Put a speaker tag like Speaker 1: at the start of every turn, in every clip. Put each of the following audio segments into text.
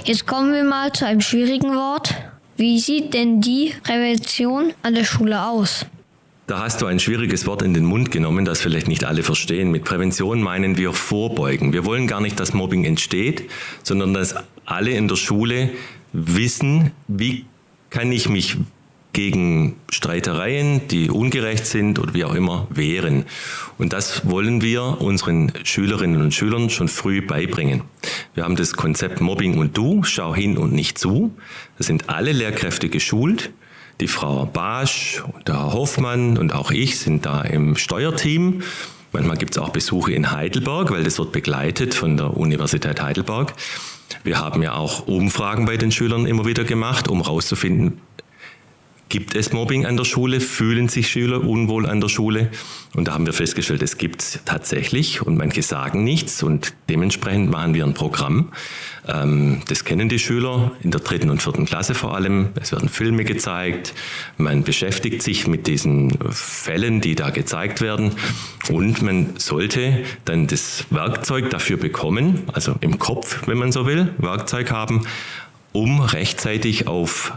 Speaker 1: Jetzt kommen wir mal zu einem schwierigen Wort. Wie sieht denn die Prävention an der Schule aus?
Speaker 2: Da hast du ein schwieriges Wort in den Mund genommen, das vielleicht nicht alle verstehen. Mit Prävention meinen wir vorbeugen. Wir wollen gar nicht, dass Mobbing entsteht, sondern dass alle in der Schule wissen, wie kann ich mich gegen Streitereien, die ungerecht sind oder wie auch immer, wehren. Und das wollen wir unseren Schülerinnen und Schülern schon früh beibringen. Wir haben das Konzept Mobbing und Du, schau hin und nicht zu. Da sind alle Lehrkräfte geschult. Die Frau Basch, der Herr Hoffmann und auch ich sind da im Steuerteam. Manchmal gibt es auch Besuche in Heidelberg, weil das wird begleitet von der Universität Heidelberg. Wir haben ja auch Umfragen bei den Schülern immer wieder gemacht, um herauszufinden, gibt es Mobbing an der Schule? Fühlen sich Schüler unwohl an der Schule? Und da haben wir festgestellt, es gibt es tatsächlich und manche sagen nichts und dementsprechend machen wir ein Programm. Das kennen die Schüler in der 3. und 4. Klasse vor allem. Es werden Filme gezeigt, man beschäftigt sich mit diesen Fällen, die da gezeigt werden und man sollte dann das Werkzeug dafür bekommen, also im Kopf, wenn man so will, Werkzeug haben, um rechtzeitig auf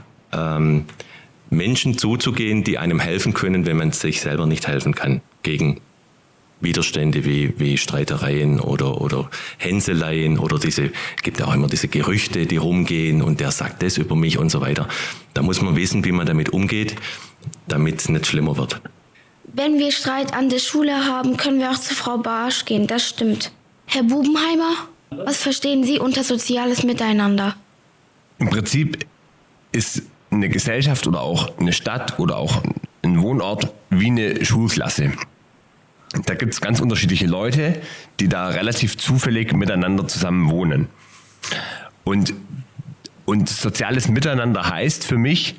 Speaker 2: Menschen zuzugehen, die einem helfen können, wenn man sich selber nicht helfen kann, gegen Widerstände wie Streitereien oder Hänseleien oder gibt ja auch immer diese Gerüchte, die rumgehen und der sagt das über mich und so weiter. Da muss man wissen, wie man damit umgeht, damit es nicht schlimmer wird.
Speaker 3: Wenn wir Streit an der Schule haben, können wir auch zu Frau Barsch gehen, das stimmt. Herr Bubenheimer, was verstehen Sie unter soziales Miteinander?
Speaker 4: Im Prinzip ist eine Gesellschaft oder auch eine Stadt oder auch ein Wohnort wie eine Schulklasse. Da gibt es ganz unterschiedliche Leute, die da relativ zufällig miteinander zusammen wohnen. Und soziales Miteinander heißt für mich,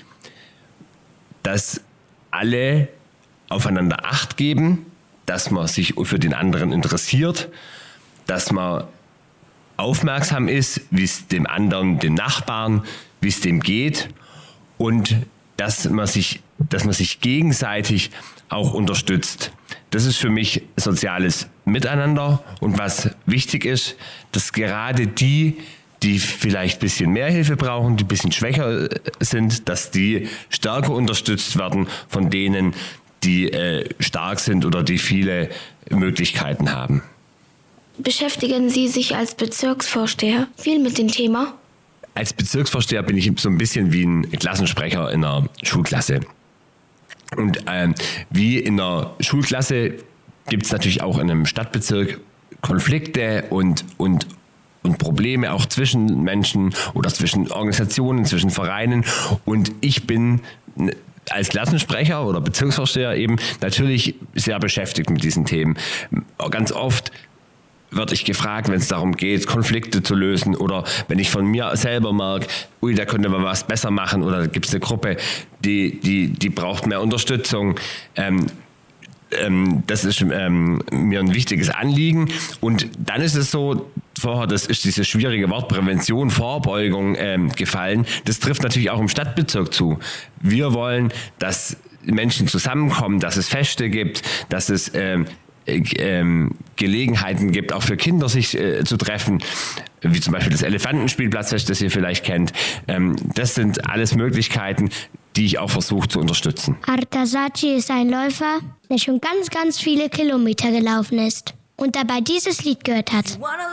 Speaker 4: dass alle aufeinander Acht geben, dass man sich für den anderen interessiert, dass man aufmerksam ist, wie es dem anderen, dem Nachbarn, wie es dem geht und dass man sich gegenseitig auch unterstützt. Das ist für mich soziales Miteinander und was wichtig ist, dass gerade die vielleicht ein bisschen mehr Hilfe brauchen, die ein bisschen schwächer sind, dass die stärker unterstützt werden von denen, die stark sind oder die viele Möglichkeiten haben.
Speaker 3: Beschäftigen Sie sich als Bezirksvorsteher viel mit dem Thema?
Speaker 4: Als Bezirksvorsteher bin ich so ein bisschen wie ein Klassensprecher in einer Schulklasse. Und wie in einer Schulklasse gibt es natürlich auch in einem Stadtbezirk Konflikte und Probleme auch zwischen Menschen oder zwischen Organisationen, zwischen Vereinen. Und ich bin als Klassensprecher oder Bezirksvorsteher eben natürlich sehr beschäftigt mit diesen Themen. Ganz oft werde ich gefragt, wenn es darum geht, Konflikte zu lösen oder wenn ich von mir selber merke, da könnte man was besser machen oder gibt es eine Gruppe, die braucht mehr Unterstützung. Das ist mir ein wichtiges Anliegen. Und dann ist es so, das ist dieses schwierige Wort Prävention, Vorbeugung gefallen. Das trifft natürlich auch im Stadtbezirk zu. Wir wollen, dass Menschen zusammenkommen, dass es Feste gibt, dass es Gelegenheiten gibt, auch für Kinder sich zu treffen, wie zum Beispiel das Elefantenspielplatzfest, das ihr vielleicht kennt. Das sind alles Möglichkeiten, die ich auch versuche zu unterstützen.
Speaker 5: Artasaci ist ein Läufer, der schon ganz, ganz viele Kilometer gelaufen ist und dabei dieses Lied gehört hat.